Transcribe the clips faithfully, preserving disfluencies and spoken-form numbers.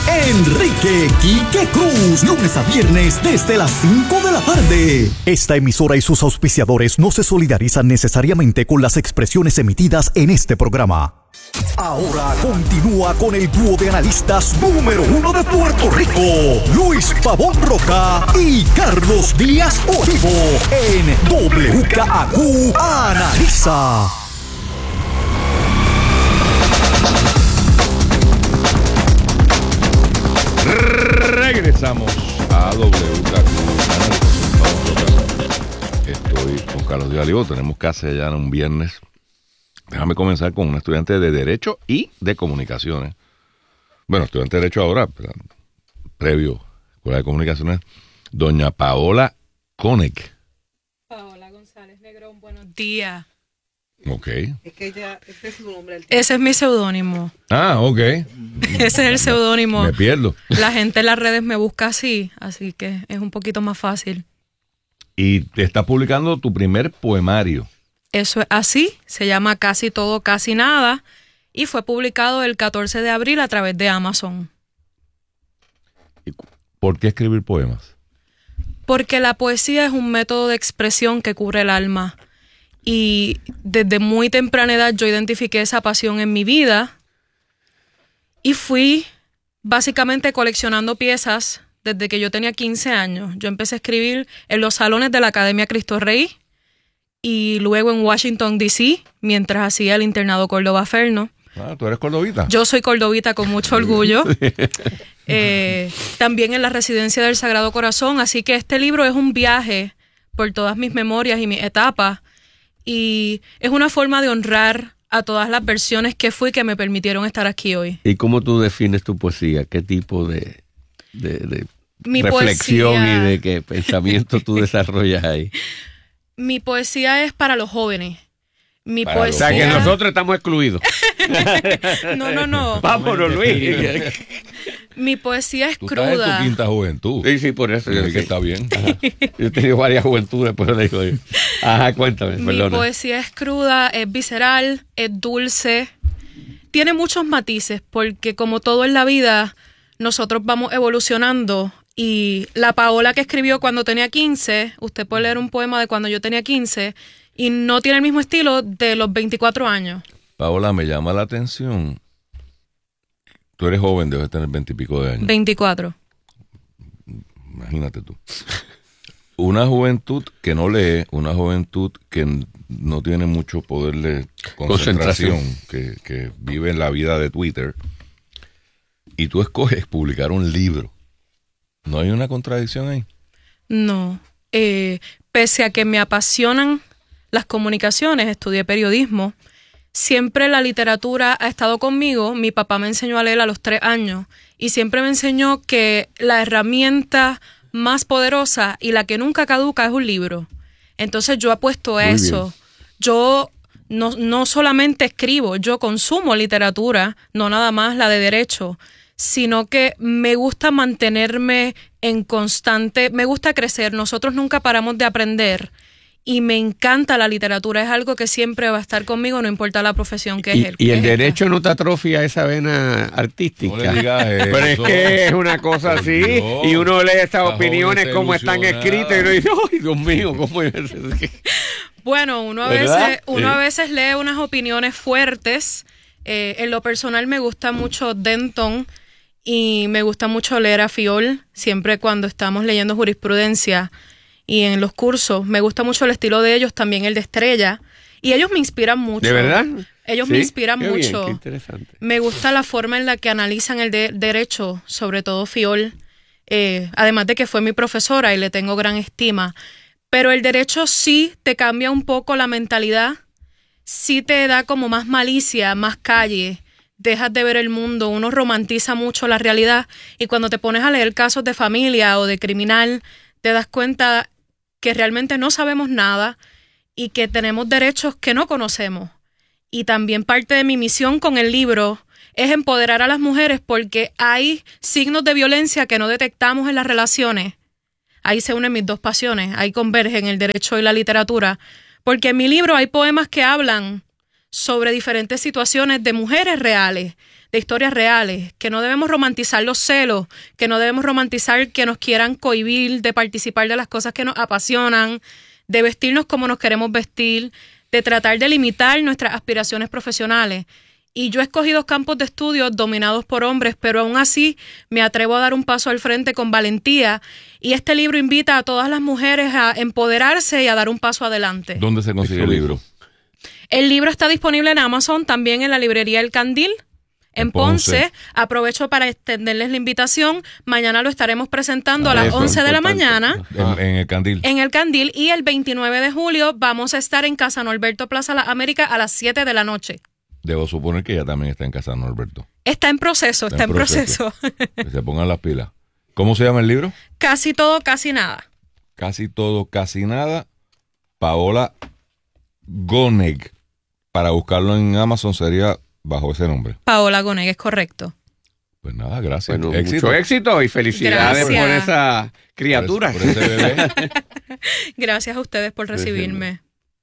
Enrique Quique Cruz, lunes a viernes desde las cinco de la tarde. Esta emisora y sus auspiciadores no se solidarizan necesariamente con las expresiones emitidas en este programa. Ahora continúa con el dúo de analistas número uno de Puerto Rico, Luis Pavón Roca y Carlos Díaz Olivo, en W K A Q Analiza. Regresamos a W K Q. Estoy con Carlos Díaz Olivo. Tenemos casi ya un viernes. Déjame comenzar con una estudiante de Derecho y de Comunicaciones. Bueno, estudiante de Derecho ahora, pero previo Escuela de Comunicaciones, doña Paola Koenig. Paola González Negrón, buenos días. Ok. Es que ella, ese es su nombre. Ese es mi seudónimo. Ah, ok. Ese es el seudónimo. Me pierdo. La gente en las redes me busca así, así que es un poquito más fácil. Y te estás publicando tu primer poemario. Eso es así, se llama Casi Todo, Casi Nada, y fue publicado el catorce de abril a través de Amazon. ¿Por qué escribir poemas? Porque la poesía es un método de expresión que cubre el alma. Y desde muy temprana edad yo identifiqué esa pasión en mi vida y fui básicamente coleccionando piezas desde que yo tenía quince años. Yo empecé a escribir en los salones de la Academia Cristo Rey y luego en Washington, D C, mientras hacía el internado Córdoba Ferno. Ah, ¿tú eres cordobita? Yo soy cordobita con mucho orgullo. eh, también en la Residencia del Sagrado Corazón. Así que este libro es un viaje por todas mis memorias y mis etapas. Y es una forma de honrar a todas las versiones que fui que me permitieron estar aquí hoy. ¿Y cómo tú defines tu poesía? ¿Qué tipo de, de, de Mi reflexión poesía... y de qué pensamiento tú desarrollas ahí? Mi poesía es para los jóvenes. Mi Para poesía... O sea, que nosotros estamos excluidos. No, no, no. Vámonos, Luis. Mi poesía es Tú estás en cruda. tu quinta juventud. Sí, sí, por eso. Sí, Yo que sé. está bien. Ajá. Yo he tenido varias juventudes, pero le digo yo. Ajá, cuéntame, Mi perdona. poesía es cruda, es visceral, es dulce. Tiene muchos matices porque como todo en la vida, nosotros vamos evolucionando. Y la Paola que escribió cuando tenía quince, usted puede leer un poema de cuando yo tenía quince y no tiene el mismo estilo de los veinticuatro años. Paola, me llama la atención. Tú eres joven, debes tener veintipico de años. veinticuatro. Imagínate tú. Una juventud que no lee, una juventud que no tiene mucho poder de concentración, Concentración. que, que vive en la vida de Twitter, y tú escoges publicar un libro. ¿No hay una contradicción ahí? No. Eh, pese a que me apasionan las comunicaciones, estudié periodismo, siempre la literatura ha estado conmigo. Mi papá me enseñó a leer a los tres años y siempre me enseñó que la herramienta más poderosa y la que nunca caduca es un libro. Entonces yo apuesto a Muy eso. bien. Yo no, no solamente escribo, yo consumo literatura, no nada más la de derecho, sino que me gusta mantenerme en constante, me gusta crecer. Nosotros nunca paramos de aprender. Y me encanta la literatura, es algo que siempre va a estar conmigo, no importa la profesión que Y, es. y el que es derecho esta. no te atrofia esa vena artística. No le digas eso. Pero es que es una cosa Por así, Dios. y uno lee estas Esta opiniones joven como está están escritas y uno dice, ¡ay, Dios mío! ¿Cómo es eso? Bueno, uno a ¿Verdad? veces, uno Sí. a veces lee unas opiniones fuertes. Eh, en lo personal me gusta mucho Denton y me gusta mucho leer a Fiol, siempre cuando estamos leyendo jurisprudencia y en los cursos. Me gusta mucho el estilo de ellos, también el de Estrella. Y ellos me inspiran mucho. ¿De verdad? Ellos ¿Sí? me inspiran Qué bien, mucho. qué interesante. Me gusta la forma en la que analizan el de- derecho, sobre todo Fiol, eh, además de que fue mi profesora y le tengo gran estima. Pero el derecho sí te cambia un poco la mentalidad, sí te da como más malicia, más calle, dejas de ver el mundo, uno romantiza mucho la realidad y cuando te pones a leer casos de familia o de criminal, te das cuenta que realmente no sabemos nada y que tenemos derechos que no conocemos. Y también parte de mi misión con el libro es empoderar a las mujeres porque hay signos de violencia que no detectamos en las relaciones. Ahí se unen mis dos pasiones, ahí convergen el derecho y la literatura, porque en mi libro hay poemas que hablan sobre diferentes situaciones de mujeres reales, de historias reales, que no debemos romantizar los celos, que no debemos romantizar que nos quieran cohibir de participar de las cosas que nos apasionan, de vestirnos como nos queremos vestir, de tratar de limitar nuestras aspiraciones profesionales. Y yo he escogido campos de estudio dominados por hombres, pero aún así me atrevo a dar un paso al frente con valentía. Y este libro invita a todas las mujeres a empoderarse y a dar un paso adelante. ¿Dónde se consigue el libro? El libro está disponible en Amazon, también en la librería El Candil, en Ponce. Ponce. Aprovecho para extenderles la invitación. Mañana lo estaremos presentando ah, a las once de la mañana. En, en El Candil. En El Candil. Y el veintinueve de julio vamos a estar en Casa Norberto Plaza Las Américas a las siete de la noche. Debo suponer que ella también está en Casa Norberto. Está en proceso, está, está en proceso. proceso. Que se pongan las pilas. ¿Cómo se llama el libro? Casi todo, casi nada. Casi todo, casi nada. Paola Goneg. Para buscarlo en Amazon sería bajo ese nombre. Paola Goneg, es correcto. Pues nada, gracias. Bueno, éxito. Mucho éxito y felicidades gracias. por esa criatura. Por ese, por ese bebé. Gracias a ustedes por recibirme.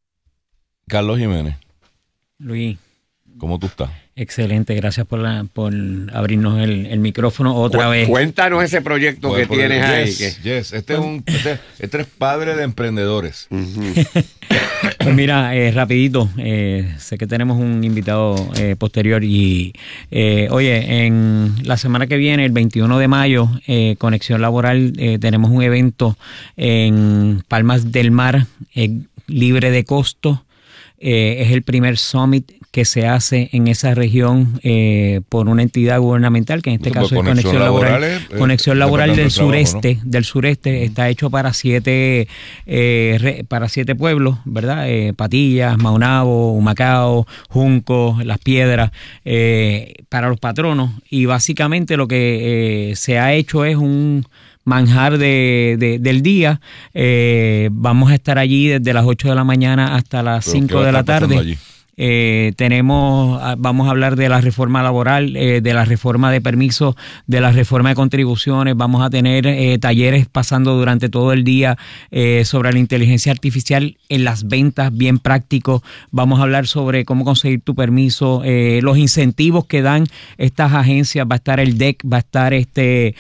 Carlos Jiménez. Luis. ¿Cómo tú estás? Excelente, gracias por la, por abrirnos el, el micrófono otra Cu- vez. Cuéntanos ese proyecto Pues, que tienes yes, ahí. Que... Yes, este es un este, este es padre de emprendedores. Uh-huh. Pues mira, eh, rapidito, eh, sé que tenemos un invitado eh, posterior y eh, oye, en la semana que viene, el veintiuno de mayo, eh, Conexión Laboral, eh, tenemos un evento en Palmas del Mar, eh, libre de costo. Eh, es el primer summit que se hace en esa región eh, por una entidad gubernamental, que en este Entonces, caso es Conexión Laboral, Laboral, eh, Conexión Laboral del sureste, trabajo, ¿no? del sureste, uh-huh. Está hecho para siete eh, re, para siete pueblos, ¿verdad? Eh, Patillas, Maunabo, Humacao, Junco, Las Piedras, eh, para los patronos, y básicamente lo que eh, se ha hecho es un manjar de, de, del día. Eh, vamos a estar allí desde las ocho de la mañana hasta las cinco de la tarde. Eh, tenemos, vamos a hablar de la reforma laboral, eh, de la reforma de permisos, de la reforma de contribuciones. Vamos a tener eh, talleres pasando durante todo el día eh, sobre la inteligencia artificial en las ventas, bien práctico. Vamos a hablar sobre cómo conseguir tu permiso, eh, los incentivos que dan estas agencias. Va a estar el D E C, va a estar este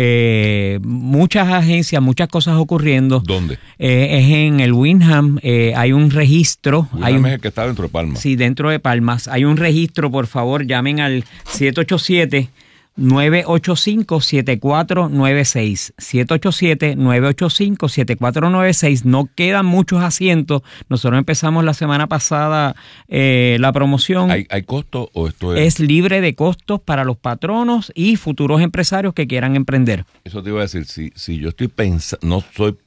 eh, muchas agencias, muchas cosas ocurriendo. ¿Dónde? Eh, es en el Windham. Eh, hay un registro. Windham hay un, es el que está dentro de Palma. Sí, dentro de Palmas. Hay un registro, por favor, llamen al siete ocho siete, nueve ocho cinco, siete cuatro nueve seis. siete ocho siete, nueve ocho cinco, siete cuatro nueve seis. No quedan muchos asientos. Nosotros empezamos la semana pasada eh, la promoción. ¿Hay, ¿Hay costo o esto es...? Es libre de costos para los patronos y futuros empresarios que quieran emprender. Eso te iba a decir. Si, si yo estoy pensando, no soy,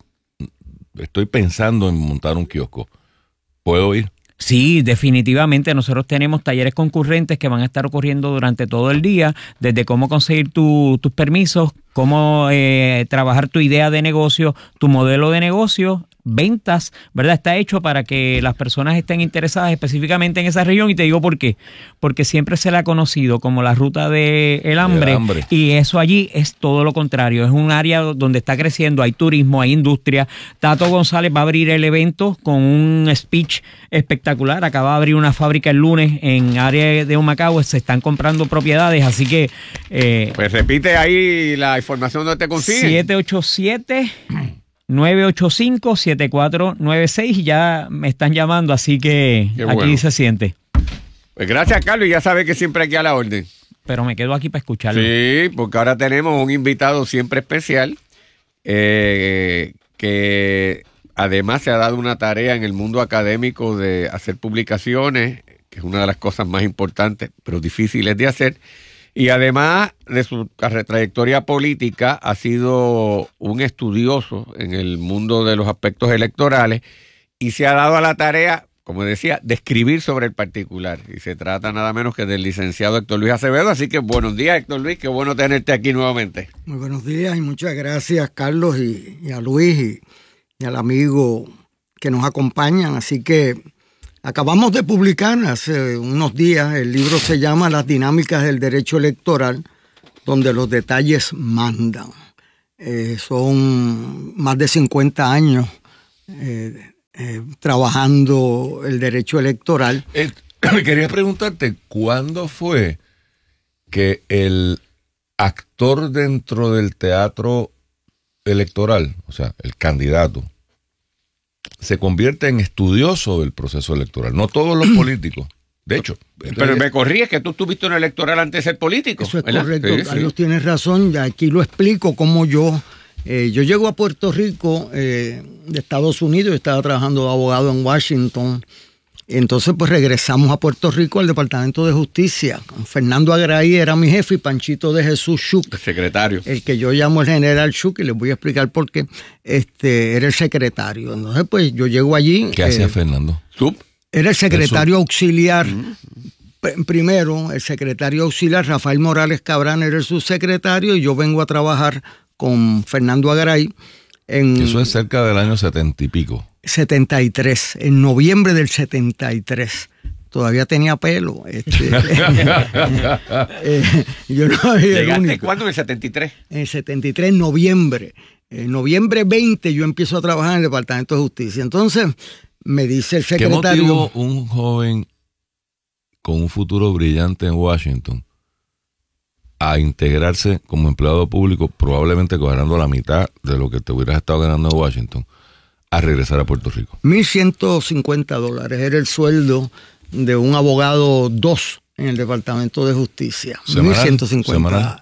estoy pensando en montar un kiosco, ¿puedo ir? Sí, definitivamente. Nosotros tenemos talleres concurrentes que van a estar ocurriendo durante todo el día, desde cómo conseguir tu, tus permisos, cómo eh, trabajar tu idea de negocio, tu modelo de negocio, ventas, ¿verdad? Está hecho para que las personas estén interesadas específicamente en esa región, y te digo por qué. Porque siempre se la ha conocido como la ruta del de hambre, hambre, y eso allí es todo lo contrario. Es un área donde está creciendo, hay turismo, hay industria. Tato González va a abrir el evento con un speech espectacular. Acaba de abrir una fábrica el lunes en área de Humacao, se están comprando propiedades, así que... Eh, pues repite ahí la información donde te consiguen. siete ocho siete... nueve ocho cinco, siete cuatro nueve seis, y ya me están llamando, así que Qué aquí bueno. Se siente. Pues gracias, Carlos, y ya sabes que siempre aquí a la orden. Pero me quedo aquí para escucharlo. Sí, porque ahora tenemos un invitado siempre especial, eh, que además se ha dado una tarea en el mundo académico de hacer publicaciones, que es una de las cosas más importantes, pero difíciles de hacer. Y además de su trayectoria política, ha sido un estudioso en el mundo de los aspectos electorales y se ha dado a la tarea, como decía, de escribir sobre el particular. Y se trata nada menos que del licenciado Héctor Luis Acevedo. Así que buenos días, Héctor Luis, qué bueno tenerte aquí nuevamente. Muy buenos días y muchas gracias, Carlos, y, y a Luis y, y al amigo que nos acompañan. Así que... acabamos de publicar hace unos días, el libro se llama Las dinámicas del derecho electoral, donde los detalles mandan. Eh, son más de cincuenta años eh, eh, trabajando el derecho electoral. Eh, quería preguntarte, ¿cuándo fue que el actor dentro del teatro electoral, o sea, el candidato, se convierte en estudioso del proceso electoral. No todos los políticos. De hecho. Pero me corríes que tú estuviste en el electoral antes de ser político. Eso es ¿verdad? correcto, Sí, Carlos, sí. tienes razón. Aquí lo explico cómo yo... Eh, yo llego a Puerto Rico eh, de Estados Unidos, estaba trabajando de abogado en Washington. Entonces, pues regresamos a Puerto Rico al Departamento de Justicia. Fernando Agraí era mi jefe y Panchito de Jesús Schuch, El secretario. el que yo llamo el general Schuch, y les voy a explicar por qué, este, era el secretario. Entonces, pues yo llego allí. ¿Qué eh, hacía Fernando? Sub. Era el secretario auxiliar. P- Primero, el secretario auxiliar, Rafael Morales Cabrán, era el subsecretario, y yo vengo a trabajar con Fernando Agaray en Eso es cerca del año setenta y pico. setenta y tres, en noviembre del setenta y tres. Todavía tenía pelo. Este, eh, yo no había el ¿Llegaste único. cuándo? En el setenta y tres. En el setenta y tres, noviembre. En noviembre veinte yo empiezo a trabajar en el Departamento de Justicia. Entonces, me dice el ¿Qué secretario... motivó un joven con un futuro brillante en Washington a integrarse como empleado público, probablemente ganando la mitad de lo que te hubieras estado ganando en Washington, a regresar a Puerto Rico? mil ciento cincuenta dólares era el sueldo de un abogado dos en el Departamento de Justicia. ¿Semanal? mil ciento cincuenta.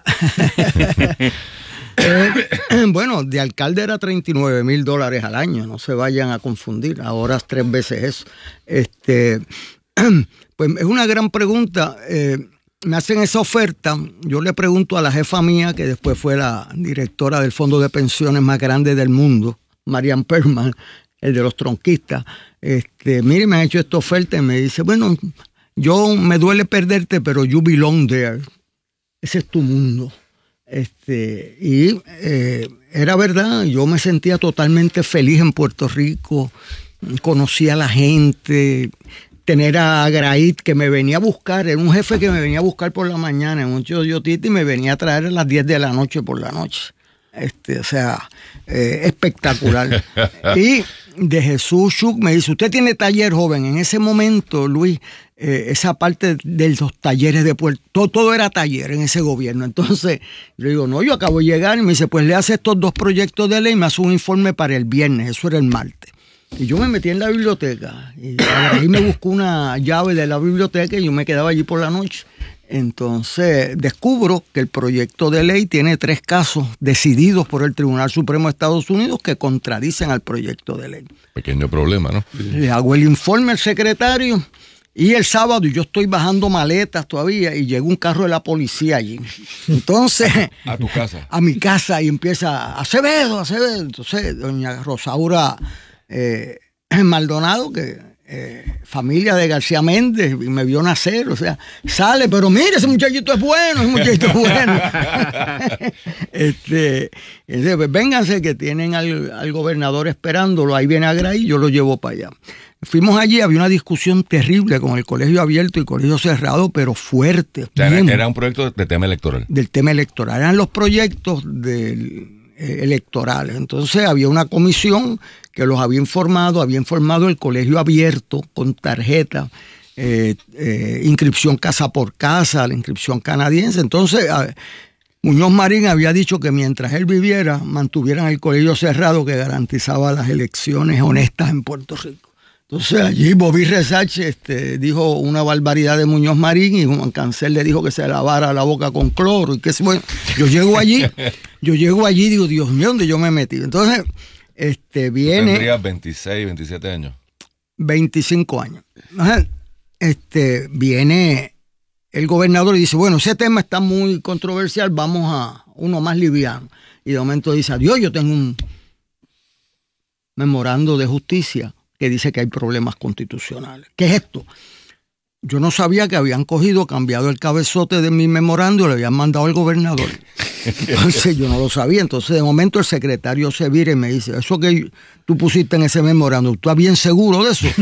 Eh, bueno, de alcalde era treinta y nueve mil dólares al año, no se vayan a confundir, ahora es tres veces eso. Este, pues es una gran pregunta. Eh, me hacen esa oferta, yo le pregunto a la jefa mía, que después fue la directora del fondo de pensiones más grande del mundo, Marian Perman, el de los tronquistas. Este, mire, me han hecho esta oferta y me dice, bueno, yo me duele perderte, pero you belong there. Ese es tu mundo. Este, y eh, era verdad, yo me sentía totalmente feliz en Puerto Rico, conocía a la gente, tener a Agraid que me venía a buscar, era un jefe que me venía a buscar por la mañana en un choyotito y me venía a traer a las diez de la noche por la noche. Este, o sea, eh, espectacular. Y de Jesús Schuch me dice, usted tiene taller, joven. En ese momento, Luis, eh, esa parte de los talleres de Puerto, todo, todo era taller en ese gobierno. Entonces, yo digo, no, yo acabo de llegar, y me dice, pues le hace estos dos proyectos de ley y me hace un informe para el viernes, eso era el martes. Y yo me metí en la biblioteca, y ahí me buscó una llave de la biblioteca y yo me quedaba allí por la noche. Entonces descubro que el proyecto de ley tiene tres casos decididos por el Tribunal Supremo de Estados Unidos que contradicen al proyecto de ley. Pequeño problema, ¿no? Le hago el informe al secretario y el sábado yo estoy bajando maletas todavía y llega un carro de la policía allí. Entonces, A tu casa. a mi casa, y empieza, Acevedo, Acevedo. Entonces, doña Rosaura eh, Maldonado, que... Eh, familia de García Méndez, y me vio nacer, o sea, sale, pero mire, ese muchachito es bueno, ese muchachito es bueno. este, entonces, pues, vénganse que tienen al, al gobernador esperándolo, ahí viene Agraí, yo lo llevo para allá. Fuimos allí, había una discusión terrible con el colegio abierto y colegio cerrado, pero fuerte. O sea, bien, era, era un proyecto de tema electoral. del tema electoral, eran los proyectos del... electorales. Entonces había una comisión que los había informado, había informado el colegio abierto con tarjeta, eh, eh, inscripción casa por casa, la inscripción canadiense. Entonces a, Muñoz Marín había dicho que mientras él viviera mantuvieran el colegio cerrado que garantizaba las elecciones honestas en Puerto Rico. Entonces allí Bobby Resach este, dijo una barbaridad de Muñoz Marín y Juan Cancel le dijo que se lavara la boca con cloro y que bueno, yo llego allí, yo llego allí y digo, Dios mío, ¿dónde yo me metí? Entonces, este viene... Tendrías veintiséis, veintisiete años. veinticinco años. Entonces, este, viene el gobernador y dice, bueno, ese tema está muy controversial, vamos a uno más liviano. Y de momento dice, adiós, yo tengo un memorando de justicia que dice que hay problemas constitucionales. ¿Qué es esto? Yo no sabía que habían cogido, cambiado el cabezote de mi memorando y le habían mandado al gobernador. Entonces yo no lo sabía. Entonces de momento el secretario se vira y me dice, eso que tú pusiste en ese memorándum, ¿tú estás bien seguro de eso?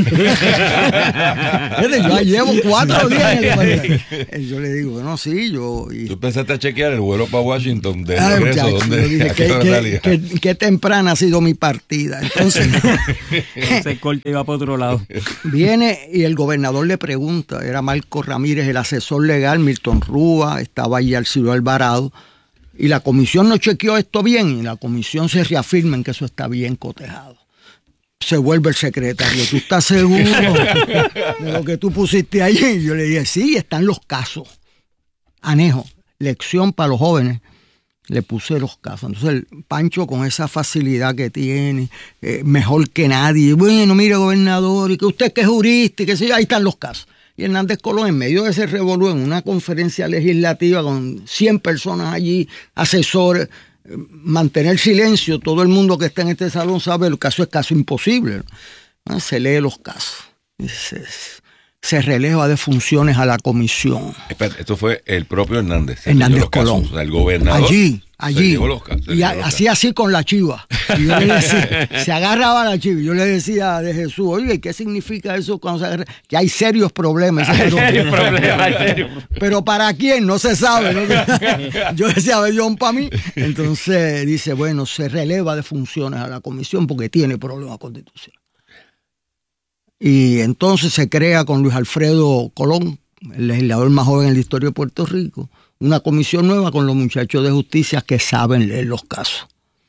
Yo llevo cuatro días en el memorándum. Yo le digo, bueno, sí, yo... Y... ¿Tú pensaste a chequear el vuelo para Washington de Ay, regreso? muchacho, ¿Dónde? dije, ¿qué, qué, qué, qué temprana ha sido mi partida? Entonces... Ese corte iba para otro lado. Viene y el gobernador le pregunta, era Marco Ramírez, el asesor legal, Milton Rúa, estaba allí Alcido Alvarado, y la comisión no chequeó esto bien, y la comisión se reafirma en que eso está bien cotejado. Se vuelve el secretario, ¿tú estás seguro de lo que tú pusiste ahí? Y yo le dije, sí, están los casos. Anejo, lección para los jóvenes. Le puse los casos. Entonces el Pancho, con esa facilidad que tiene, eh, mejor que nadie, bueno, mire, gobernador, y que usted que es jurista, y que sé yo, ahí están los casos. Y Hernández Colón, en medio de ese revolú, en una conferencia legislativa con cien personas allí, asesores, eh, mantener silencio, todo el mundo que está en este salón sabe, el caso es caso imposible, ¿no? Se lee los casos. Y se, se releva de funciones a la comisión. Espera, esto fue el propio Hernández. Hernández Colón. Casos, o sea, el gobernador. Allí, allí. Los casos, y hacía así con la chiva. Y yo le decía, se agarraba la chiva. Y yo le decía de Jesús, oye, ¿qué significa eso cuando se agarra? Que hay serios problemas. Hay serios problemas, hay serios problemas. Pero ¿para quién? No se sabe. ¿no? Yo decía, John, para mí. Entonces dice, bueno, se releva de funciones a la comisión porque tiene problemas constitucionales. Y entonces se crea con Luis Alfredo Colón, el legislador más joven en la historia de Puerto Rico, una comisión nueva con los muchachos de justicia que saben leer los casos.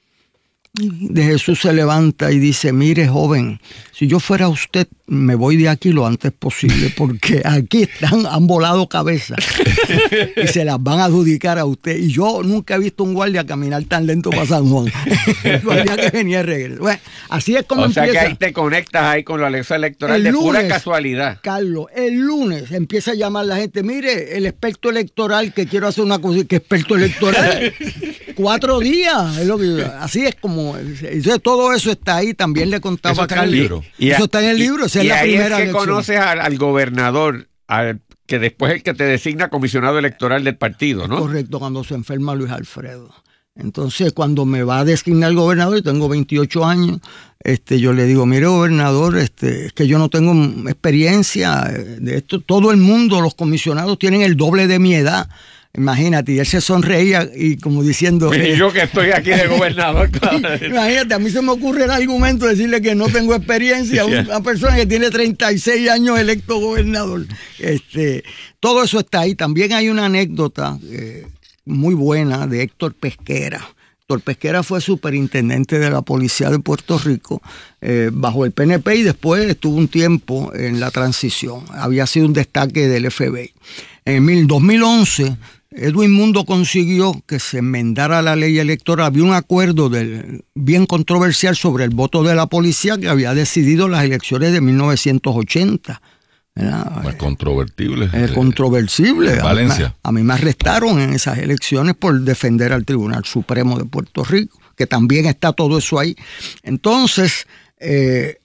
De Jesús se levanta y dice, mire, joven, si yo fuera usted, me voy de aquí lo antes posible, porque aquí están, han volado cabezas y se las van a adjudicar a usted. Y yo nunca he visto un guardia caminar tan lento para San Juan. El guardia que venía de regreso. Bueno, así es como o empieza. O sea que ahí te conectas ahí con la elección electoral el de lunes, pura casualidad. Carlos, el lunes empieza a llamar la gente, mire, el experto electoral que quiero hacer una cosa, ¿qué experto electoral? Cuatro días, es lo que yo, así es como, entonces, todo eso está ahí, también le contaba eso está a Carlos. en el libro. Y, eso está en el libro, esa y es la ahí primera es que elección. conoces al, al gobernador, al, que después es el que te designa comisionado electoral del partido, ¿no? Correcto, cuando se enferma Luis Alfredo. Entonces, cuando me va a designar el gobernador, y tengo veintiocho años, este, yo le digo, mire, gobernador, este, es que yo no tengo experiencia de esto. Todo el mundo, los comisionados tienen el doble de mi edad. Imagínate, y él se sonreía y como diciendo... Y eh, yo que estoy aquí de gobernador. Imagínate, a mí se me ocurre el argumento de decirle que no tengo experiencia a una persona que tiene treinta y seis años electo gobernador. Este, todo eso está ahí. También hay una anécdota eh, muy buena de Héctor Pesquera. Héctor Pesquera fue superintendente de la policía de Puerto Rico eh, bajo el P N P y después estuvo un tiempo en la transición. Había sido un destaque del F B I. En el dos mil once... Edwin Mundo consiguió que se enmendara la ley electoral. Había un acuerdo del, bien controversial sobre el voto de la policía que había decidido las elecciones de mil novecientos ochenta. Más controvertible. Eh, controversible. Valencia. A mí, a mí me arrestaron en esas elecciones por defender al Tribunal Supremo de Puerto Rico, que también está todo eso ahí. Entonces, eh,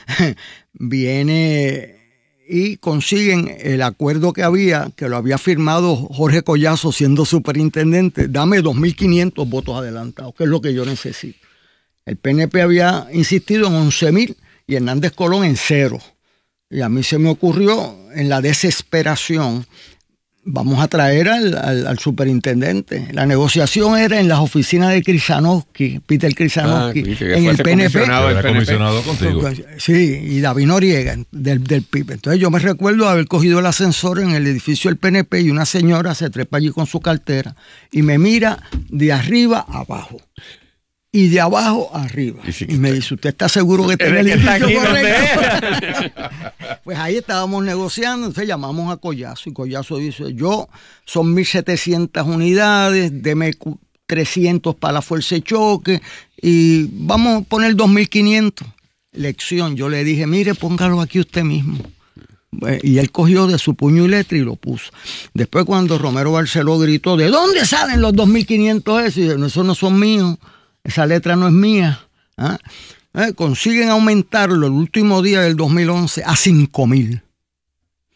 viene... y consiguen el acuerdo que había, que lo había firmado Jorge Collazo siendo superintendente, dame dos mil quinientos votos adelantados, que es lo que yo necesito. El P N P había insistido en once mil y Hernández Colón en cero. Y a mí se me ocurrió, en la desesperación, vamos a traer al, al, al superintendente. La negociación era en las oficinas de Krisanowski, Peter Krisanowski, ah, en el P N P. Era comisionado contigo. Sí, y David Noriega, del, del P I B. Entonces yo me recuerdo haber cogido el ascensor en el edificio del P N P y una señora se trepa allí con su cartera y me mira de arriba a abajo. Y de abajo arriba. Y, sí y me dice, ¿usted está seguro que está en el edificio correcto? Pues ahí estábamos negociando, entonces llamamos a Collazo y Collazo dice, yo son mil setecientas unidades, deme trescientos para la fuerza de choque y vamos a poner dos mil quinientos. Lección, yo le dije, mire, póngalo aquí usted mismo. Y él cogió de su puño y letra y lo puso. Después cuando Romero Barceló gritó, ¿de dónde salen los dos mil quinientos esos? Y dije, no, esos no son míos. Esa letra no es mía. ¿Ah? Eh, consiguen aumentarlo el último día del dos mil once a cinco mil.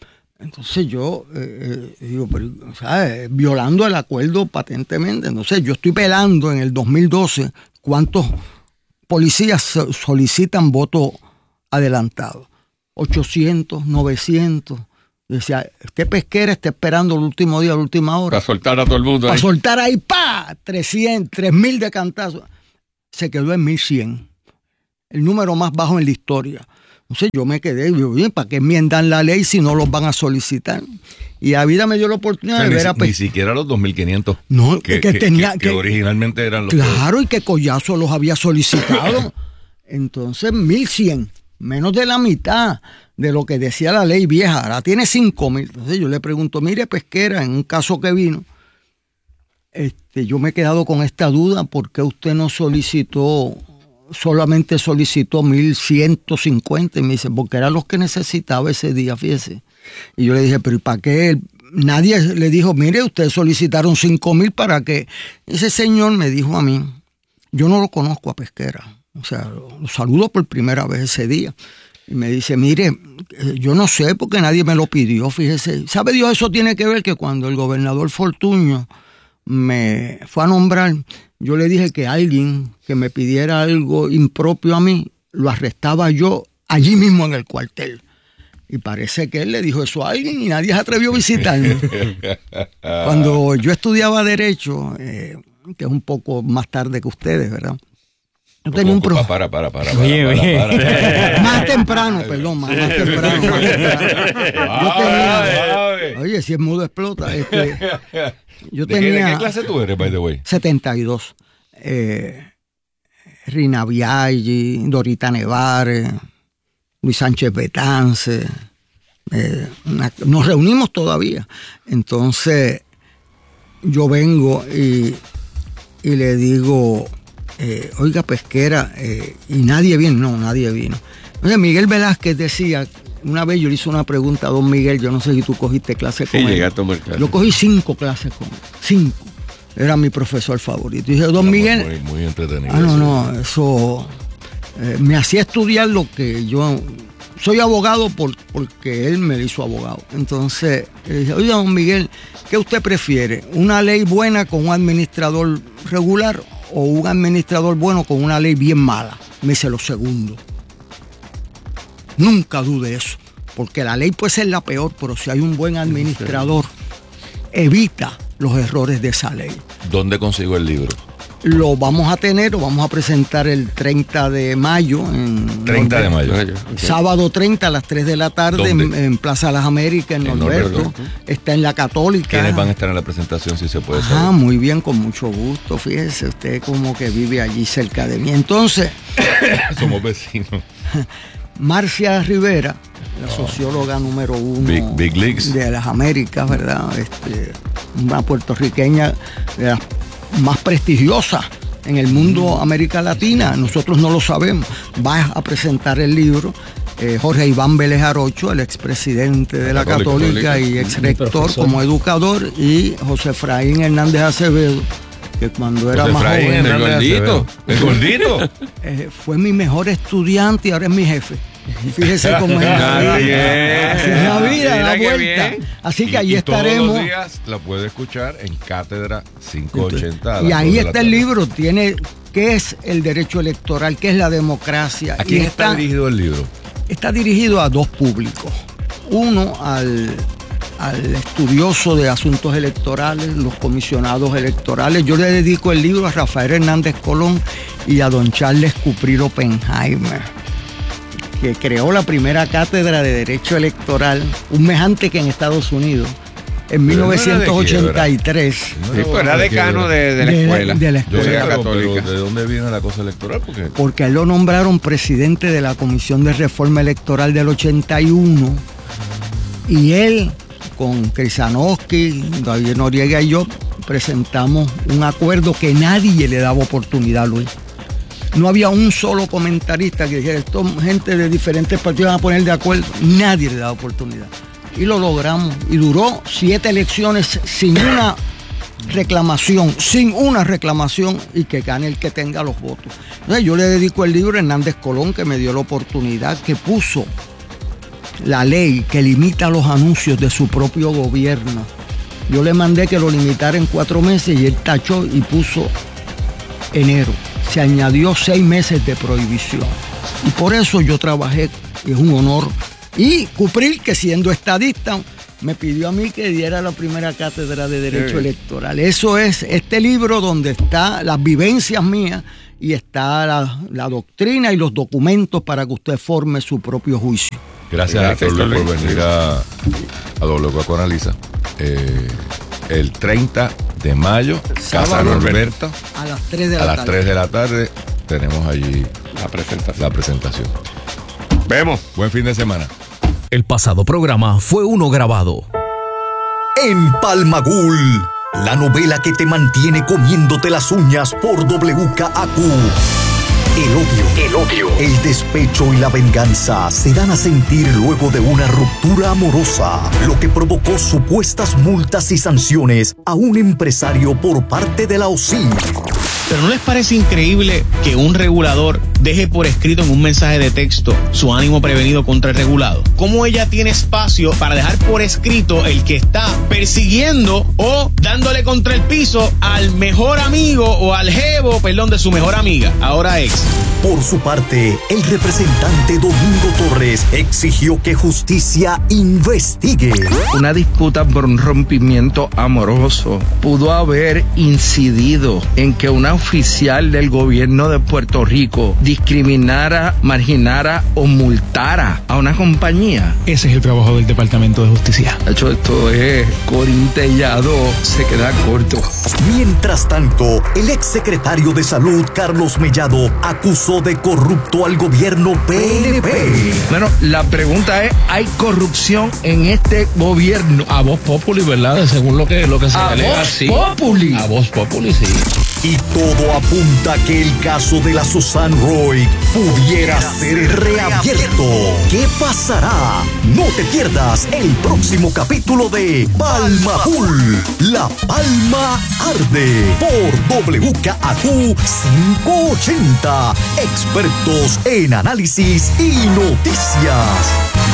Entonces yo eh, eh, digo, pero, ¿sabes? Violando el acuerdo patentemente. Entonces yo estoy velando en el dos mil doce cuántos policías solicitan voto adelantado. ochocientos, novecientos. Decía, este Pesquera está esperando el último día, la última hora. Para soltar a todo el mundo. Para ahí. soltar ahí, ¡pa! trescientos, tres mil de cantazos. Se quedó en mil cien. El número más bajo en la historia. Entonces yo me quedé, digo, bien, ¿para qué enmiendan la ley si no los van a solicitar? Y la vida me dio la oportunidad O sea, de ni, ver a ni siquiera los dos mil quinientos no, que, que, que, tenía, que, que, que originalmente eran los claro, y que Collazo los había solicitado. Entonces, mil cien, menos de la mitad de lo que decía la ley vieja. Ahora tiene cinco mil. Entonces yo le pregunto, mire, Pesquera, en un caso que vino, este, yo me he quedado con esta duda, ¿por qué usted no solicitó, solamente solicitó mil ciento cincuenta? Y me dice, porque eran los que necesitaba ese día, fíjese. Y yo le dije, pero ¿y para qué? Nadie le dijo, mire, ustedes solicitaron cinco mil, ¿para qué? Ese señor me dijo a mí, yo no lo conozco a Pesquera, o sea, lo, lo saludo por primera vez ese día. Y me dice, mire, yo no sé porque nadie me lo pidió, fíjese. ¿Sabe Dios? Eso tiene que ver que cuando el gobernador Fortuño me fue a nombrar, yo le dije que alguien que me pidiera algo impropio a mí, lo arrestaba yo allí mismo en el cuartel. Y parece que él le dijo eso a alguien y nadie se atrevió a visitarme. Cuando yo estudiaba Derecho, eh, que es un poco más tarde que ustedes, ¿verdad? Yo tenía un pro... Para, para, para, para, Oye, para, oye. para, para. Más temprano, perdón, más, más temprano. Más temprano. Yo tenía... Oye, si es mudo explota. Este, yo ¿De, qué, ¿De tenía qué clase tú eres, by the way? setenta y dos. Eh, Rina Biaggi, Dorita Nevares, Luis Sánchez Betance. Eh, una, nos reunimos todavía. Entonces, yo vengo y, y le digo... Eh, oiga, Pesquera, eh, y nadie vino, no, nadie vino. Entonces, Miguel Velázquez decía, una vez yo le hice una pregunta a don Miguel, yo no sé si tú cogiste clases Sí, con llegué él. a tomar clases. Yo cogí cinco clases con él, cinco. Era mi profesor favorito. Y dije, don Miguel, Muy, muy entretenido. ah, no, no, eso eh, me hacía estudiar lo que yo... Soy abogado por, porque él me hizo abogado. Entonces, le dije, oiga, don Miguel, ¿qué usted prefiere? ¿Una ley buena con un administrador regular o un administrador bueno con una ley bien mala? Me dice, lo segundo. Nunca dude eso, porque la ley puede ser la peor, pero si hay un buen administrador, evita los errores de esa ley. ¿Dónde consigo el libro? Lo vamos a tener, lo vamos a presentar el treinta de mayo. En treinta de mayo. Okay. Sábado treinta a las tres de la tarde en, en Plaza Las Américas, en, En Norberto. Norberto. Está en la Católica. ¿Quiénes van a estar en la presentación, si se puede saber? Ah, muy bien, con mucho gusto. Fíjese, usted como que vive allí cerca de mí. Entonces, Somos vecinos. Marcia Rivera, la socióloga número uno Big, big leagues. de las Américas, ¿verdad? Este, una puertorriqueña de las más prestigiosas en el mundo América Latina, nosotros no lo sabemos. Va a presentar el libro eh, Jorge Iván Vélez Arocho, el expresidente de la Católica, Católica y ex rector como educador, y José Efraín Hernández Acevedo, que cuando era José más Efraín joven, el gordito. ¿El gordito? eh, fue mi mejor estudiante y ahora es mi jefe. Fíjese cómo es la Ah, vida. bien. Así es la vida, Mira da qué vuelta. bien. Así que Y- allí y todos estaremos. los días la puede escuchar en Cátedra quinientos ochenta. a Y las ahí dos de la está el tarde. libro, tiene qué es el derecho electoral, qué es la democracia. ¿A quién Y está dirigido el libro? está dirigido a dos públicos. Uno al, al estudioso de asuntos electorales, los comisionados electorales. Yo le dedico el libro a Rafael Hernández Colón y a don Charles Cuprir Oppenheimer, que creó la primera cátedra de Derecho Electoral, un mes antes que en Estados Unidos, en mil Pero no era de novecientos ochenta y tres. No Sí, pues era decano de, de la De la- escuela. de la Yo sé, escuela pero, pero católica. ¿de dónde viene la cosa electoral? Porque Porque a él lo nombraron presidente de la Comisión de Reforma Electoral del ochenta y uno, y él, con Krisanowski, David Noriega y yo, presentamos un acuerdo que nadie le daba oportunidad, Luis. No había un solo comentarista que dijera, esto gente de diferentes partidos van a poner de acuerdo. Nadie le daba oportunidad. Y lo logramos. Y duró siete elecciones sin una reclamación, sin una reclamación, y que gane el que tenga los votos. Entonces yo le dedico el libro a Hernández Colón, que me dio la oportunidad, que puso la ley que limita los anuncios de su propio gobierno. Yo le mandé que lo limitara en cuatro meses y él tachó y puso enero. Se añadió seis meses de prohibición. Y por eso yo trabajé, y es un honor. Y Cupril, que siendo estadista, me pidió a mí que diera la primera cátedra de Derecho sí. Electoral. Eso es este libro donde están las vivencias mías y está la, la doctrina y los documentos para que usted forme su propio juicio. Gracias, Gracias a todos por venir a, a W K Analiza. Eh, el treinta de mayo, Casa Norberto, a las tres de la a tarde. las tres de la tarde tenemos allí la presentación. La presentación. Vemos. Buen fin de semana. El pasado programa fue uno grabado en Palmagul, la novela que te mantiene comiéndote las uñas por W K A Q. El odio, el odio, el despecho y la venganza se dan a sentir luego de una ruptura amorosa, lo que provocó supuestas multas y sanciones a un empresario por parte de la O S I. ¿Pero no les parece increíble que un regulador deje por escrito en un mensaje de texto su ánimo prevenido contra el regulado? ¿Cómo ella tiene espacio para dejar por escrito el que está persiguiendo o dándole contra el piso al mejor amigo o al jevo, perdón, de su mejor amiga, ahora ex? Por su parte, el representante Domingo Torres exigió que justicia investigue. Una disputa por un rompimiento amoroso pudo haber incidido en que una oficial del gobierno de Puerto Rico discriminara, marginara o multara a una compañía. Ese es el trabajo del Departamento de Justicia. De hecho, esto es corintellado, se queda corto. Mientras tanto, el exsecretario de Salud, Carlos Mellado, acusó de corrupto al gobierno P N P. Bueno, la pregunta es, ¿hay corrupción en este gobierno? A voz populi, ¿verdad? Según lo que, lo que se a alega, voz sí. populi. A voz populi, sí. Y todo apunta que el caso de la Susan Roy pudiera ser reabierto. ¿Qué pasará? No te pierdas el próximo capítulo de Palmagul, La Palma Arde, por W K A Q quinientos ochenta. Expertos en análisis y noticias.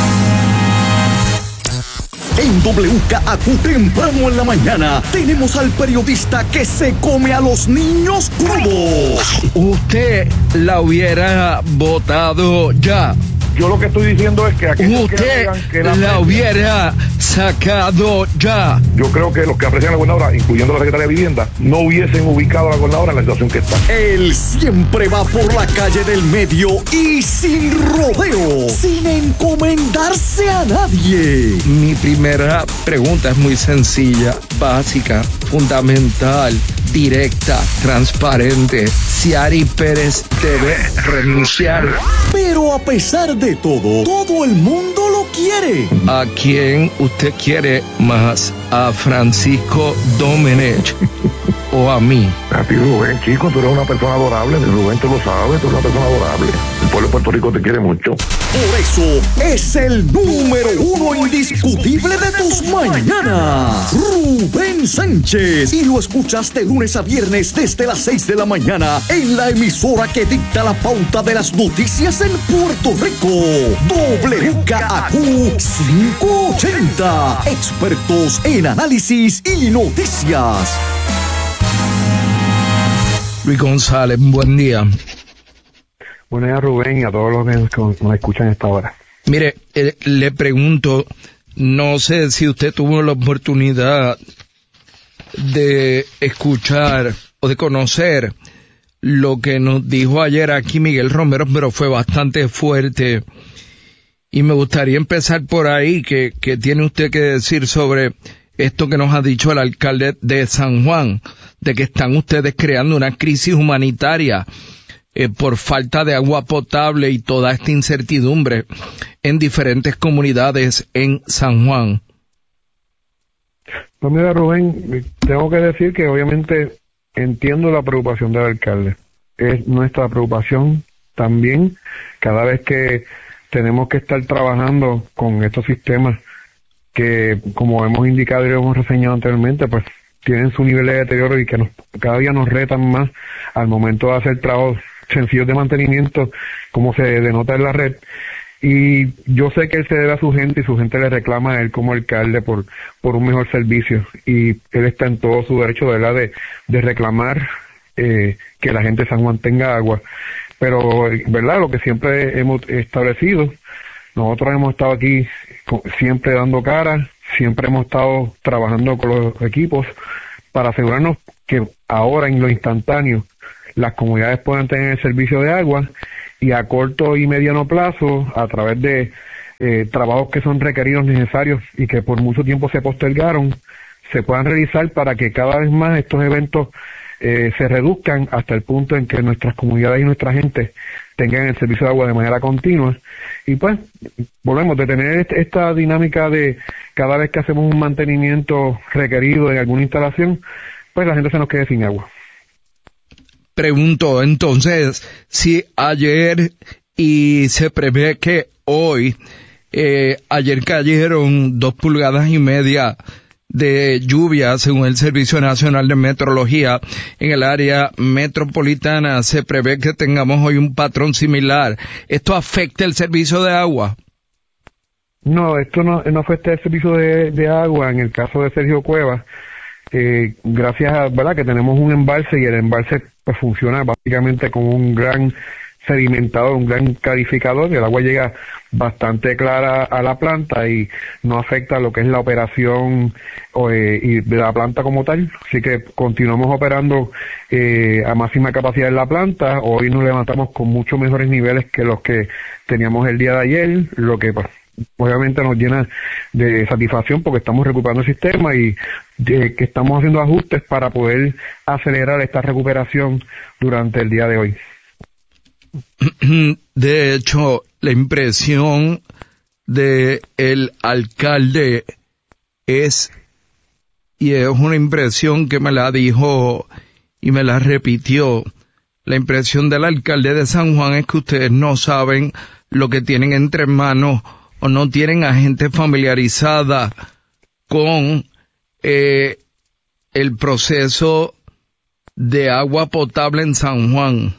En W K A Q temprano en la mañana tenemos al periodista que se come a los niños crudos. Usted la hubiera votado ya. Yo lo que estoy diciendo es que aquellos usted que digan que la, la hubiera sacado ya. Yo creo que los que aprecian a la gobernadora, incluyendo la secretaria de Vivienda, no hubiesen ubicado a la gobernadora en la situación que está. Él siempre va por la calle del medio y sin rodeo, sin encomendarse a nadie. Mi primera pregunta es muy sencilla, básica, fundamental, directa, transparente. Ciary Pérez debe renunciar. Pero a pesar de todo, todo el mundo lo quiere. ¿A quién usted quiere más? ¿A Francisco Domenech o a mí? A ti, Rubén, chico, tú eres una persona adorable. Rubén, tú lo sabes, tú eres una persona adorable. El pueblo de Puerto Rico te quiere mucho. Por eso es el número uno indiscutible de tus mañanas, Rubén Sánchez. Y lo escuchaste lunes a viernes desde las seis de la mañana en la emisora que dicta la pauta de las noticias en Puerto Rico. W K A Q quinientos ochenta. Expertos en análisis y noticias. Luis González, buen día. Buenos días, Rubén, y a todos los que nos escuchan a esta hora. Mire, eh, le pregunto, no sé si usted tuvo la oportunidad de escuchar o de conocer lo que nos dijo ayer aquí Miguel Romero, pero fue bastante fuerte. Y me gustaría empezar por ahí, que, que tiene usted que decir sobre esto que nos ha dicho el alcalde de San Juan, de que están ustedes creando una crisis humanitaria eh, por falta de agua potable y toda esta incertidumbre en diferentes comunidades en San Juan. Pues mira, Rubén, tengo que decir que obviamente entiendo la preocupación del alcalde. Es nuestra preocupación también cada vez que tenemos que estar trabajando con estos sistemas que, como hemos indicado y hemos reseñado anteriormente, pues tienen su nivel de deterioro y que nos, cada día nos retan más al momento de hacer trabajos sencillos de mantenimiento, como se denota en la red. Y yo sé que él se debe a su gente y su gente le reclama a él como alcalde por, por un mejor servicio. Y él está en todo su derecho, ¿verdad?, de, de reclamar eh, que la gente de San Juan tenga agua. Pero, ¿verdad?, lo que siempre hemos establecido, nosotros hemos estado aquí siempre dando cara, siempre hemos estado trabajando con los equipos para asegurarnos que ahora en lo instantáneo las comunidades puedan tener el servicio de agua, y a corto y mediano plazo, a través de eh, trabajos que son requeridos, necesarios y que por mucho tiempo se postergaron, se puedan realizar para que cada vez más estos eventos eh, se reduzcan hasta el punto en que nuestras comunidades y nuestra gente tengan el servicio de agua de manera continua. Y pues volvemos de tener este, esta dinámica de cada vez que hacemos un mantenimiento requerido en alguna instalación, pues la gente se nos quede sin agua. Pregunto entonces si ayer y se prevé que hoy, eh, ayer cayeron dos pulgadas y media de lluvia según el Servicio Nacional de Meteorología en el área metropolitana, se prevé que tengamos hoy un patrón similar. ¿Esto afecta el servicio de agua? No, esto no, no afecta el servicio de, de agua. En el caso de Sergio Cuevas, eh, gracias a, ¿verdad?, que tenemos un embalse, y el embalse pues funciona básicamente como un gran sedimentador, un gran clarificador, y el agua llega bastante clara a la planta y no afecta lo que es la operación eh, y de la planta como tal. Así que continuamos operando eh, a máxima capacidad en la planta. Hoy nos levantamos con mucho mejores niveles que los que teníamos el día de ayer, lo que pues, obviamente nos llena de satisfacción porque estamos recuperando el sistema y de, que estamos haciendo ajustes para poder acelerar esta recuperación durante el día de hoy. De hecho, la impresión de el alcalde es, y es una impresión que me la dijo y me la repitió, la impresión del alcalde de San Juan es que ustedes no saben lo que tienen entre manos o no tienen a gente familiarizada con eh, el proceso de agua potable en San Juan.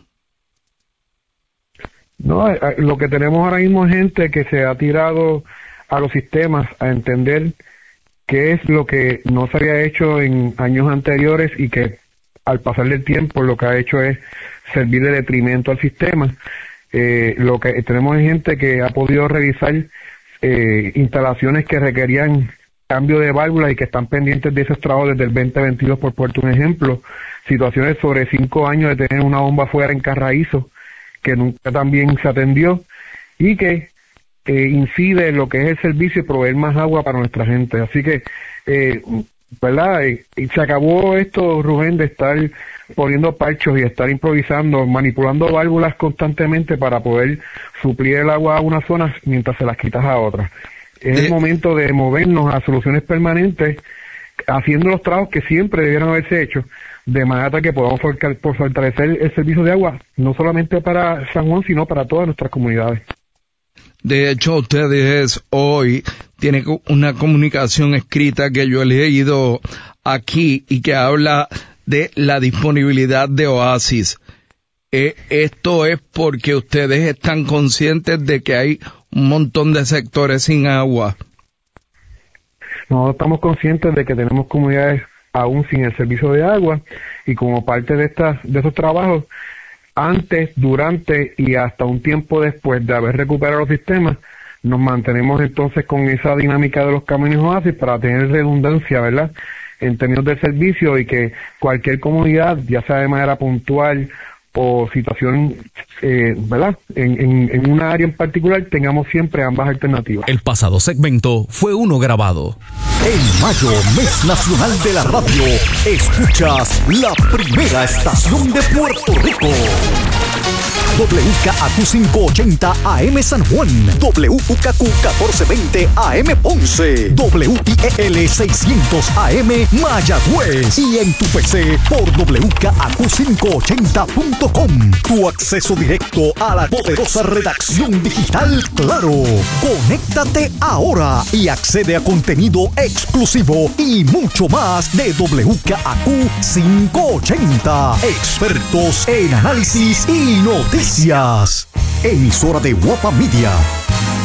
No, lo que tenemos ahora mismo es gente que se ha tirado a los sistemas a entender qué es lo que no se había hecho en años anteriores y que al pasar del tiempo lo que ha hecho es servir de detrimento al sistema. Eh, lo que tenemos es gente que ha podido revisar eh, instalaciones que requerían cambio de válvulas y que están pendientes de esos trabajos desde el veinte veintidós, por puerto un ejemplo. Situaciones sobre cinco años de tener una bomba fuera en Carraízo que nunca también se atendió y que eh, incide en lo que es el servicio y proveer más agua para nuestra gente. Así que, eh, ¿verdad? Eh, se acabó esto, Rubén, de estar poniendo parchos y estar improvisando, manipulando válvulas constantemente para poder suplir el agua a una zona mientras se las quitas a otra. Es el momento de movernos a soluciones permanentes, haciendo los trabajos que siempre debieron haberse hecho, de manera que podamos fortalecer el servicio de agua, no solamente para San Juan, sino para todas nuestras comunidades. De hecho, ustedes hoy tienen una comunicación escrita que yo he leído aquí y que habla de la disponibilidad de Oasis. Eh, esto es porque ustedes están conscientes de que hay un montón de sectores sin agua. Nosotros estamos conscientes de que tenemos comunidades aún sin el servicio de agua, y como parte de estas de esos trabajos, antes, durante y hasta un tiempo después de haber recuperado los sistemas, nos mantenemos entonces con esa dinámica de los caminos Oasis para tener redundancia, ¿verdad?, en términos de servicio, y que cualquier comunidad, ya sea de manera puntual o situación, eh, ¿verdad?, en, en, en una área en particular, tengamos siempre ambas alternativas. El pasado segmento fue uno grabado. En mayo, mes nacional de la radio, escuchas la primera estación de Puerto Rico. W K A Q quinientos ochenta A M San Juan, W K Q catorce veinte A M Ponce, W I E L seiscientos A M Mayagüez, y en tu P C por W K A Q quinientos ochenta punto com. Tu acceso directo a la poderosa redacción digital Claro. Conéctate ahora y accede a contenido exclusivo y mucho más de W K A Q quinientos ochenta. Expertos en análisis y noticias. Emisora de Guapa Media.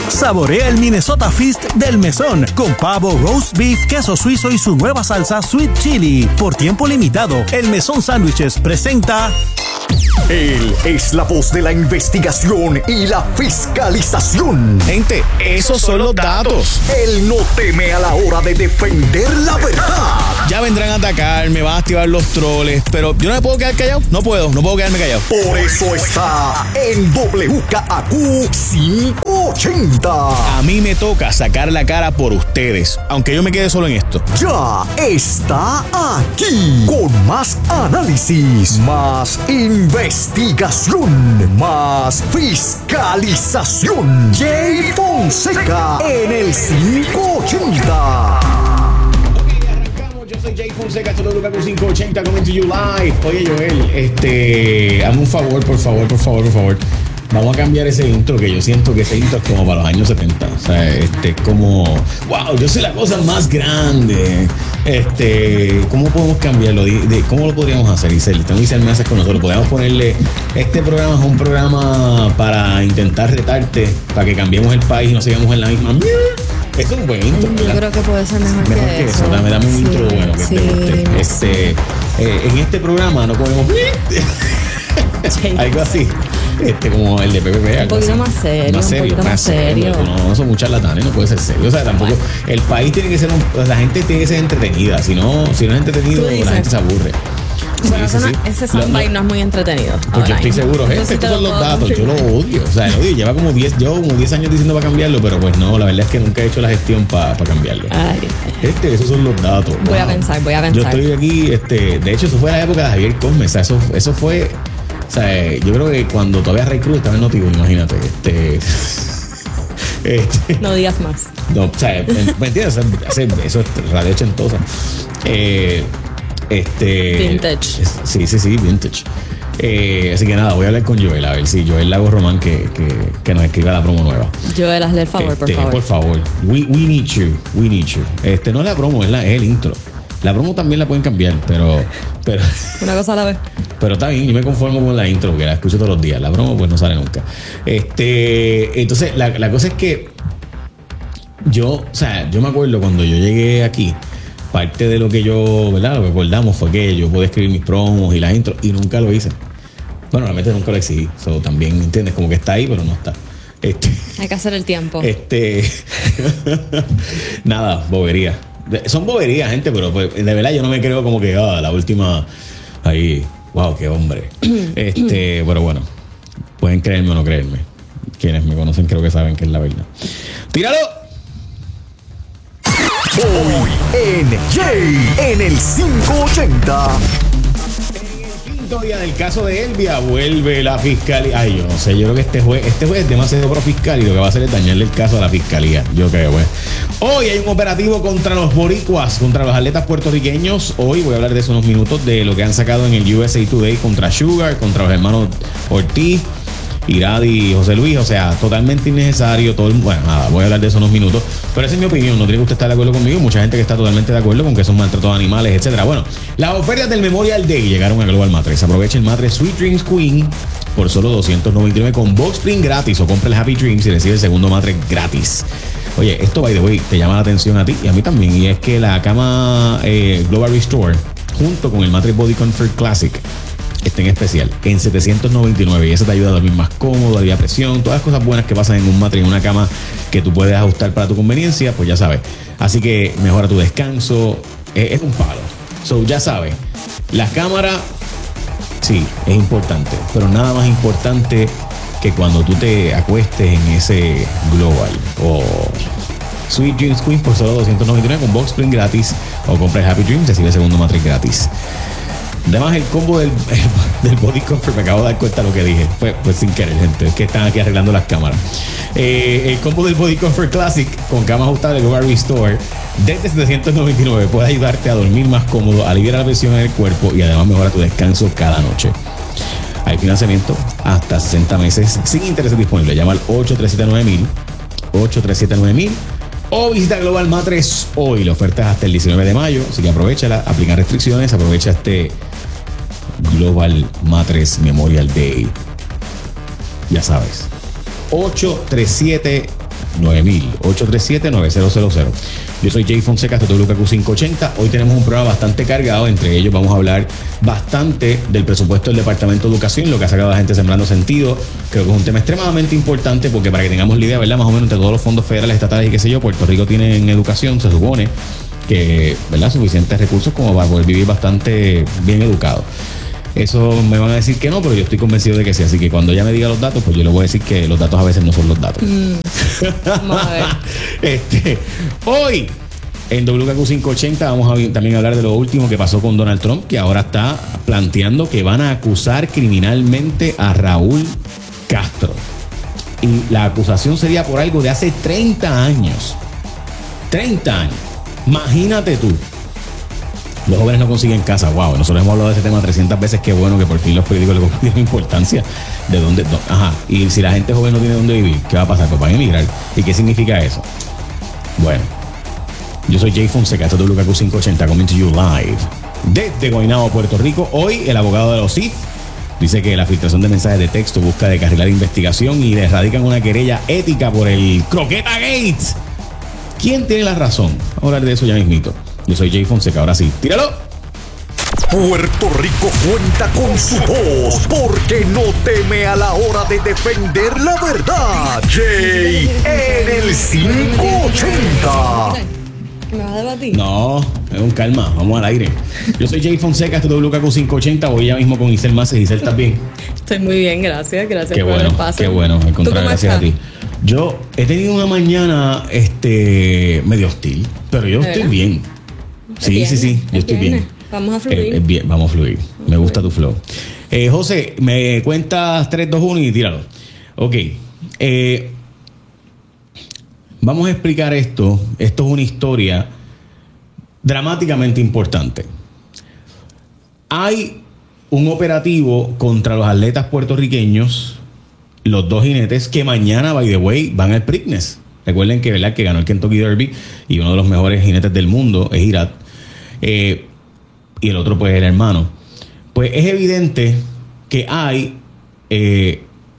Saborea el Minnesota Feast del Mesón con pavo, roast beef, queso suizo y su nueva salsa Sweet Chili. Por tiempo limitado, el Mesón Sándwiches presenta... Él es la voz de la investigación y la fiscalización. Gente, esos son los datos. Él no teme a la hora de defender la verdad. Ya vendrán a atacar, me van a activar los troles, pero yo no me puedo quedar callado. No puedo, no puedo quedarme callado. Por eso está en W K A Q quinientos ochenta. A mí me toca sacar la cara por ustedes, aunque yo me quede solo en esto. Ya está aquí con más análisis, más investigación, más fiscalización. Jay Fonseca en el quinientos ochenta. Yo soy Jay Fonseca, esto es W K Q quinientos ochenta, coming to you live. Oye, Joel, este, hazme un favor, por favor, por favor, por favor. Vamos a cambiar ese intro, que yo siento que ese intro es como para los años setenta. O sea, este, es como, wow, yo soy la cosa más grande. Este, ¿cómo podemos cambiarlo? De, de, ¿Cómo lo podríamos hacer? Isel, tengo que Isel me haces con nosotros. Podríamos ponerle, este programa es un programa para intentar retarte, para que cambiemos el país y no sigamos en la misma. Eso es un buen intro, ¿verdad? Yo creo que puede ser mejor, mejor que, que eso. eso. Dame, dame un sí, intro bueno que sí, te guste. Este, eh, en este programa no podemos algo así. Este, como el de P P P. Un poquito así. más serio. Más serio. Un poquito más serio. serio. No, no son muchas charlatanes, no puede ser serio. O sea, tampoco. Bueno. El país tiene que ser. Un, la gente tiene que ser entretenida. Si no, si no es entretenido, la gente se aburre. Bueno, sí, sí, sí, no, ese soundbite no es muy entretenido. Pues yo estoy seguro, gente, estos son los datos, yo lo odio. O sea, lo odio. Lleva como diez, llevo como diez años diciendo para cambiarlo, pero pues no, la verdad es que nunca he hecho la gestión para pa cambiarlo. Ay, este, esos son los datos. Voy wow. a pensar, voy a pensar. Yo estoy aquí, este, de hecho, eso fue la época de Javier Cosme, o sea, eso, eso fue, o sea, yo creo que cuando todavía Ray Cruz estaba en Noti uno, imagínate, este. Este, no digas más. No, o sea, ¿me entiendes? Eso es radio ochentosa. Eh. Este, vintage. Es, sí, sí, sí, vintage. Eh, así que nada, voy a hablar con Joel, a ver si Joel Lago Román que, que, que nos escriba la promo nueva. Joel, hazle el favor, este, por favor. Por favor. We, we need you, we need you. Este, no es la promo, es, la, es el intro. La promo también la pueden cambiar, pero, pero una cosa a la vez. Pero está bien, yo me conformo con la intro porque la escucho todos los días. La promo pues no sale nunca. Este, entonces la, la cosa es que yo, o sea, yo me acuerdo cuando yo llegué aquí. Parte de lo que yo, ¿verdad? Lo que acordamos fue que yo puedo escribir mis promos y las intros y nunca lo hice. Bueno, realmente nunca lo exigí. So, también, ¿entiendes? Como que está ahí, pero no está. Este, Hay que hacer el tiempo. Este. Nada, bobería. Son boberías, gente, pero pues, de verdad yo no me creo como que, ah, la última. Ahí, wow, qué hombre. este, pero bueno, pueden creerme o no creerme. Quienes me conocen creo que saben que es la verdad. ¡Tíralo! Hoy en Jay en el quinientos ochenta. En el quinto día del caso de Elvia vuelve la fiscalía. Ay, yo no sé, yo creo que este juez, este juez es demasiado pro fiscal y lo que va a hacer es dañarle el caso a la fiscalía. Yo creo, pues. Hoy hay un operativo contra los boricuas, contra los atletas puertorriqueños. Hoy voy a hablar de eso unos minutos, de lo que han sacado en el U S A Today contra Sugar, contra los hermanos Ortiz, Iradi y José Luis, o sea, totalmente innecesario. Todo el, bueno, nada, voy a hablar de eso unos minutos, pero esa es mi opinión, no tiene que usted estar de acuerdo conmigo. Mucha gente que está totalmente de acuerdo con que son maltratos de animales, etcétera. Bueno, las ofertas del Memorial Day llegaron a Global Mattress. Aproveche el mattress Sweet Dreams Queen por solo doscientos noventa y nueve con Box Spring gratis, o compre el Happy Dreams y recibe el segundo mattress gratis. Oye, esto, by the way, te llama la atención a ti y a mí también, y es que la cama eh, Global Restore junto con el mattress Body Comfort Classic está en especial en setecientos noventa y nueve, y eso te ayuda a dormir más cómodo, alivia presión, todas las cosas buenas que pasan en un mattress, en una cama que tú puedes ajustar para tu conveniencia, pues ya sabes. Así que mejora tu descanso, es, es un palo. So, ya sabes, la cámara sí es importante, pero nada más importante que cuando tú te acuestes en ese Global o Sweet Dreams Queen por solo doscientos noventa y nueve con Box Spring gratis, o compra Happy Dreams y recibe el segundo mattress gratis. Además, el combo del, del Body Comfort, me acabo de dar cuenta de lo que dije. Fue pues sin querer, gente. Es que están aquí arreglando las cámaras. Eh, el combo del Body Comfort Classic con cama ajustable Global Restore desde setecientos noventa y nueve puede ayudarte a dormir más cómodo, aliviar la presión en el cuerpo y además mejora tu descanso cada noche. Hay financiamiento hasta sesenta meses sin intereses disponibles. Llama al ocho tres siete nueve mil, ocho tres siete nueve mil o visita Global Mattress hoy. La oferta es hasta el diecinueve de mayo, así que aprovechala, aplican restricciones, aprovecha este Global Mattress Memorial Day. Ya sabes, ocho tres siete nueve mil, ocho tres siete, nueve cero cero cero. Yo soy Jay Fonseca, esto es W K Q quinientos ochenta. Hoy tenemos un programa bastante cargado. Entre ellos vamos a hablar bastante del presupuesto del Departamento de Educación, lo que ha sacado a la gente Sembrando Sentido. Creo que es un tema extremadamente importante porque para que tengamos la idea, ¿verdad? Más o menos entre todos los fondos federales, estatales y qué sé yo, Puerto Rico tiene en educación, se supone que, ¿verdad?, suficientes recursos como para poder vivir bastante bien educado. Eso me van a decir que no, pero yo estoy convencido de que sí. Así que cuando ella me diga los datos, pues yo le voy a decir que los datos a veces no son los datos. Mm. Vamos a ver. este, hoy, en W K Q quinientos ochenta, vamos a también hablar de lo último que pasó con Donald Trump, que ahora está planteando que van a acusar criminalmente a Raúl Castro. Y la acusación sería por algo de hace treinta años. treinta años. Imagínate tú. Los jóvenes no consiguen casa. Wow, nosotros hemos hablado de ese tema trescientas veces. Qué bueno que por fin los periódicos le dieron importancia. ¿De dónde? Do, ajá. Y si la gente joven no tiene dónde vivir, ¿qué va a pasar? Pues van a emigrar. ¿Y qué significa eso? Bueno, yo soy Jay Fonseca, esto es W K Q quinientos ochenta, coming to you live desde Guaynabo, Puerto Rico. Hoy, el abogado de los I F dice que la filtración de mensajes de texto busca descarrilar investigación y le radican una querella ética por el Croqueta Gates. ¿Quién tiene la razón? Vamos a hablar de eso ya mismito. Yo soy Jay Fonseca, ahora sí, tíralo. Puerto Rico cuenta con su voz porque no teme a la hora de defender la verdad. Jay en el quinientos ochenta. ¿Me vas a debatir? No, es un calma, vamos al aire. Yo soy Jay Fonseca, esto es W K Q quinientos ochenta. Voy ya mismo con Isel Maces. Isel, ¿estás bien? Estoy muy bien, gracias, gracias qué por bueno, el espacio. Qué bueno, al contrario, gracias estás? a ti. Yo he tenido una mañana este, medio hostil, pero yo estoy bien. Sí, bien, sí, sí, yo estoy bien. Vamos a fluir. Eh, eh, bien, vamos a fluir. Vamos Me gusta fluir. tu flow. Eh, José, me cuentas tres, dos, uno y tíralo. Ok. Eh, vamos a explicar esto. Esto es una historia dramáticamente importante. Hay un operativo contra los atletas puertorriqueños, los dos jinetes, que mañana, by the way, van al Preakness. Recuerden que, ¿verdad?, que ganó el Kentucky Derby y uno de los mejores jinetes del mundo es Irat. Eh, y el otro, pues, el hermano. Pues es evidente que hay, eh,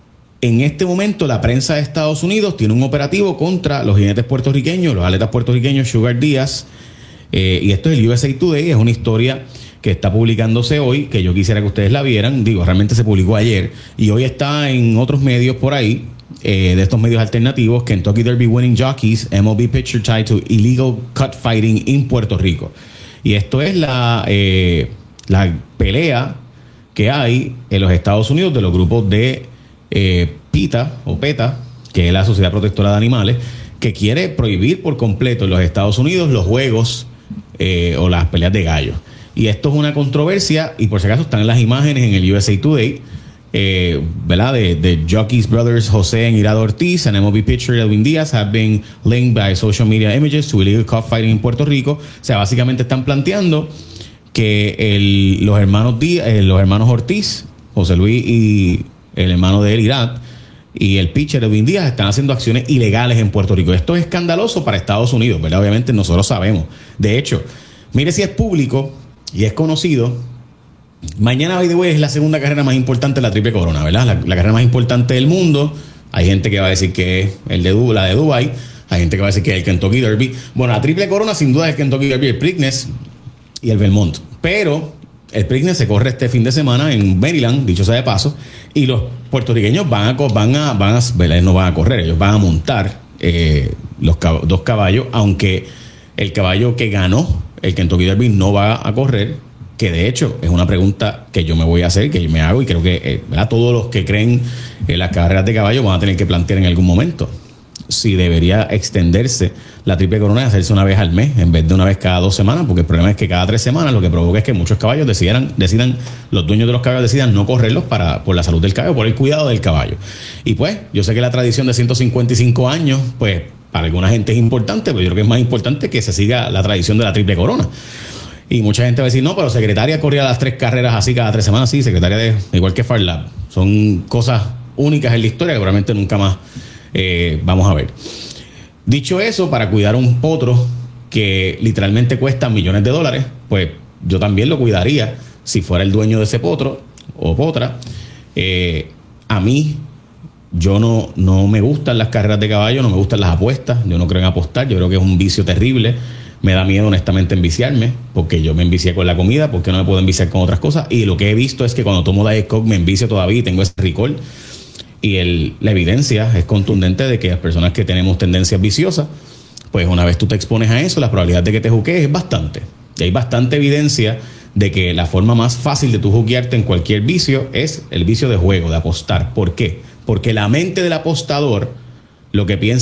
en este momento, la prensa de Estados Unidos tiene un operativo contra los jinetes puertorriqueños, los atletas puertorriqueños, Sugar Díaz. Eh, y esto es el U S A Today, es una historia que está publicándose hoy, que yo quisiera que ustedes la vieran. Digo, realmente se publicó ayer y hoy está en otros medios por ahí, eh, de estos medios alternativos. Kentucky Derby winning jockeys, M L B pitcher tied to illegal cut fighting in Puerto Rico. Y esto es la, eh, la pelea que hay en los Estados Unidos de los grupos de eh, PETA o PETA, que es la Sociedad Protectora de Animales, que quiere prohibir por completo en los Estados Unidos los juegos eh, o las peleas de gallos. Y esto es una controversia, y por si acaso están las imágenes en el U S A Today, eh, ¿verdad? De, de Jockeys Brothers José and Irado Ortiz and M L B pitcher Edwin Díaz have been linked by social media images to illegal cockfighting en Puerto Rico. O sea, básicamente están planteando que el, los hermanos Díaz, eh, los hermanos Ortiz, José Luis y el hermano de él, Irat, y el pitcher Edwin Díaz están haciendo acciones ilegales en Puerto Rico. Esto es escandaloso para Estados Unidos, ¿verdad? Obviamente nosotros sabemos. De hecho, mire si es público y es conocido. Mañana, by the way, es la segunda carrera más importante de la Triple Corona, ¿verdad? La, la carrera más importante del mundo. Hay gente que va a decir que es el de la de Dubái. Hay gente que va a decir que es el Kentucky Derby. Bueno, la Triple Corona sin duda es el Kentucky Derby, el Preakness y el Belmont. Pero el Preakness se corre este fin de semana en Maryland, dicho sea de paso, y los puertorriqueños van a, van a, van a, ¿verdad? No van a correr, ellos van a montar eh, los cab- dos caballos, aunque el caballo que ganó el Kentucky Derby no va a correr, que de hecho es una pregunta que yo me voy a hacer, que yo me hago, y creo que eh, ¿verdad? Todos los que creen en las carreras de caballo van a tener que plantear en algún momento si debería extenderse la Triple Corona y hacerse una vez al mes en vez de una vez cada dos semanas, porque el problema es que cada tres semanas lo que provoca es que muchos caballos decidan, decidan los dueños de los caballos decidan no correrlos para, por la salud del caballo, por el cuidado del caballo. Y pues, yo sé que la tradición de ciento cincuenta y cinco años, pues, para alguna gente es importante, pero yo creo que es más importante que se siga la tradición de la Triple Corona. Y mucha gente va a decir, no, pero Secretaria corría las tres carreras así cada tres semanas. Sí, Secretaria de, igual que Farlap. Son cosas únicas en la historia que probablemente nunca más eh, vamos a ver. Dicho eso, para cuidar un potro que literalmente cuesta millones de dólares, pues yo también lo cuidaría si fuera el dueño de ese potro o potra. Eh, a mí, yo no, no me gustan las carreras de caballo, no me gustan las apuestas, yo no creo en apostar, yo creo que es un vicio terrible. Me da miedo honestamente enviciarme, porque yo me envicié con la comida, porque no me puedo enviciar con otras cosas. Y lo que he visto es que cuando tomo Diet Coke me envicio todavía y tengo ese recall. Y el, la evidencia es contundente de que las personas que tenemos tendencias viciosas, pues una vez tú te expones a eso, la probabilidad de que te juquees es bastante. Y hay bastante evidencia de que la forma más fácil de tú juquearte en cualquier vicio es el vicio de juego, de apostar. ¿Por qué? Porque la mente del apostador lo que piensa